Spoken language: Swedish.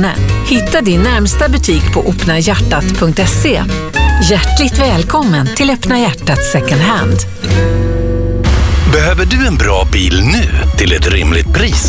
Skåne. Hitta din närmsta butik på öppnahjärtat.se. Hjärtligt välkommen till Öppna hjärtat second hand. Behöver du en bra bil nu till ett rimligt pris?